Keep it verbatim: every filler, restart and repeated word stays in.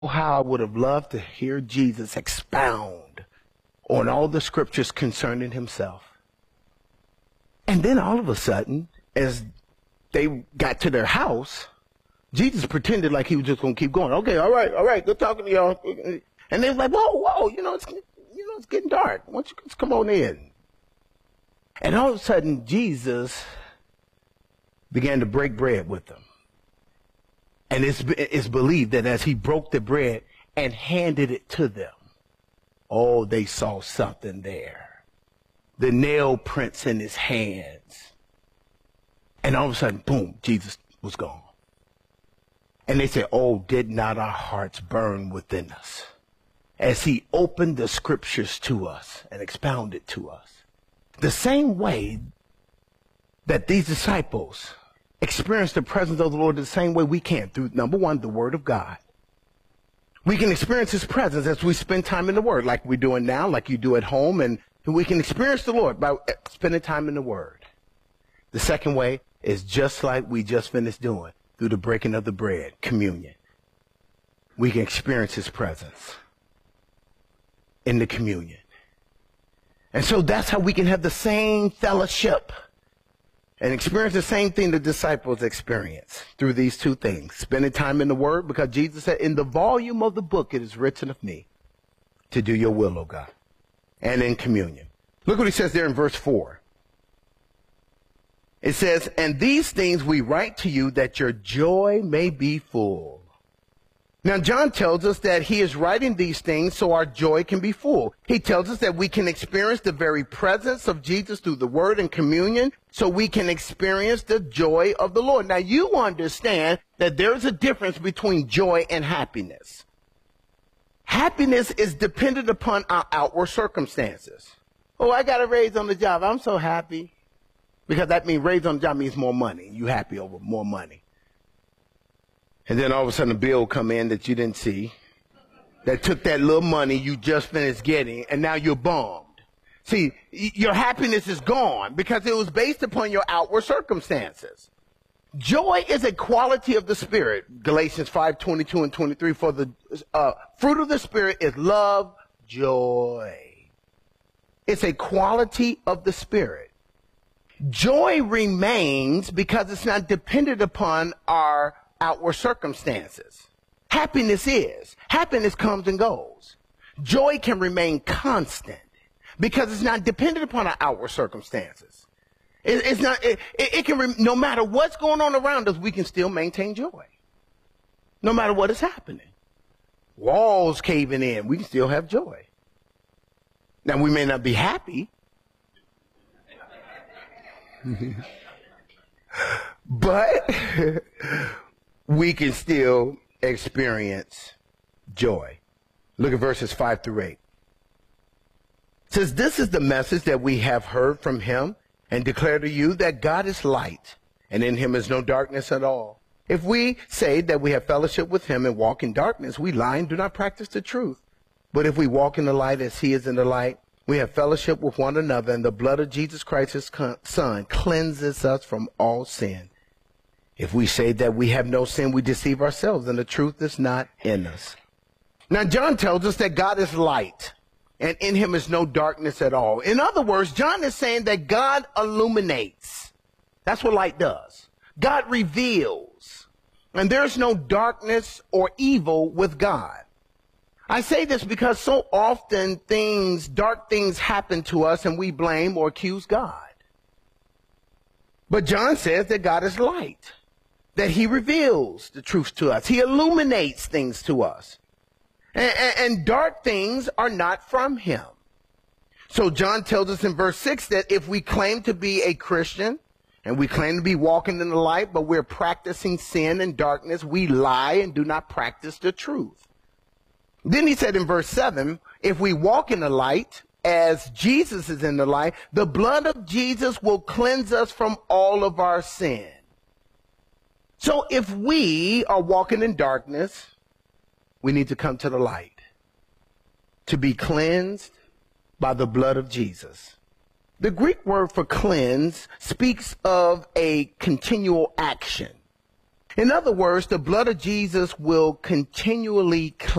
how I would have loved to hear Jesus expound on all the scriptures concerning himself. And then all of a sudden, as they got to their house, Jesus pretended like he was just going to keep going. Okay, all right, all right, good talking to y'all. And they were like, whoa, whoa, you know, it's, you know, it's getting dark. Why don't you just come on in? And all of a sudden, Jesus began to break bread with them. And it's, it's believed that as he broke the bread and handed it to them, oh, they saw something there. The nail prints in his hands. And all of a sudden, boom, Jesus was gone. And they said, oh, did not our hearts burn within us as he opened the scriptures to us and expounded to us? The same way that these disciples experience the presence of the Lord the same way we can, through, number one, the Word of God. We can experience his presence as we spend time in the Word, like we're doing now, like you do at home, and we can experience the Lord by spending time in the Word. The second way is just like we just finished doing, through the breaking of the bread, communion. We can experience his presence in the communion. And so that's how we can have the same fellowship and experience the same thing the disciples experienced through these two things. Spending time in the Word, because Jesus said, in the volume of the book it is written of me to do your will, O God. And in communion. Look what he says there in verse four. It says, and these things we write to you that your joy may be full. Now, John tells us that he is writing these things so our joy can be full. He tells us that we can experience the very presence of Jesus through the Word and communion, so we can experience the joy of the Lord. Now, you understand that there's a difference between joy and happiness. Happiness is dependent upon our outward circumstances. Oh, I got a raise on the job. I'm so happy. Because that means raise on the job means more money. You happy over more money. And then all of a sudden a bill come in that you didn't see, that took that little money you just finished getting, and now you're bummed. See, your happiness is gone because it was based upon your outward circumstances. Joy is a quality of the Spirit. Galatians five, twenty-two and twenty-three, for the uh, fruit of the Spirit is love, joy. It's a quality of the Spirit. Joy remains because it's not dependent upon our outward circumstances. Happiness is. Happiness comes and goes. Joy can remain constant because it's not dependent upon our outward circumstances. It, it's not, it, it can, re, no matter what's going on around us, we can still maintain joy. No matter what is happening. Walls caving in, we can still have joy. Now, we may not be happy, but we can still experience joy. Look at verses five through eight. It says, this is the message that we have heard from him and declare to you, that God is light, and in him is no darkness at all. If we say that we have fellowship with him and walk in darkness, we lie and do not practice the truth. But if we walk in the light as he is in the light, we have fellowship with one another, and the blood of Jesus Christ, his Son, cleanses us from all sin. If we say that we have no sin, we deceive ourselves, and the truth is not in us. Now, John tells us that God is light, and in him is no darkness at all. In other words, John is saying that God illuminates. That's what light does. God reveals. And there's no darkness or evil with God. I say this because so often things, dark things happen to us and we blame or accuse God. But John says that God is light, that he reveals the truth to us. He illuminates things to us. And, and, and dark things are not from him. So John tells us in verse six that if we claim to be a Christian and we claim to be walking in the light, but we're practicing sin and darkness, we lie and do not practice the truth. Then he said in verse seven, if we walk in the light as Jesus is in the light, the blood of Jesus will cleanse us from all of our sin. So if we are walking in darkness, we need to come to the light to be cleansed by the blood of Jesus. The Greek word for cleanse speaks of a continual action. In other words, the blood of Jesus will continually